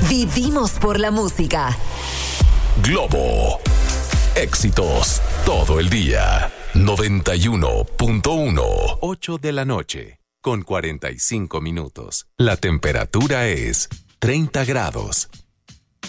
Vivimos por la música. Globo. Éxitos todo el día. 91.1. 8 de la noche, con 45 minutos. La temperatura es 30 grados.